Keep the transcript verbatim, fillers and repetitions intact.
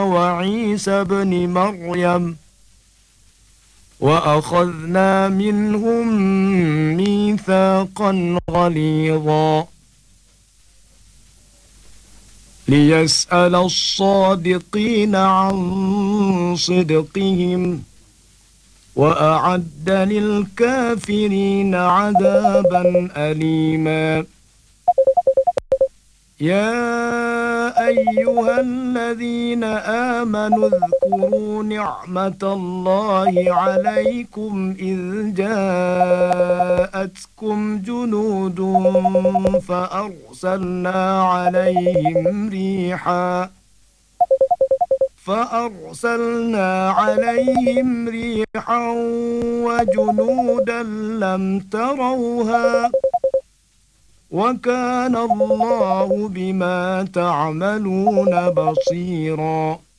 وعيسى ابن مريم وأخذنا منهم ميثاقا غليظا ليسأل الصادقين عن صدقهم وأعد للكافرين عذابا أليما. يا أيها الذين آمنوا اذكروا نعمة الله عليكم إذ جاءتكم جنود فأرسلنا عليهم ريحا فأرسلنا عليهم ريحا وجنودا لم تروها وكان الله بما تعملون بصيرا.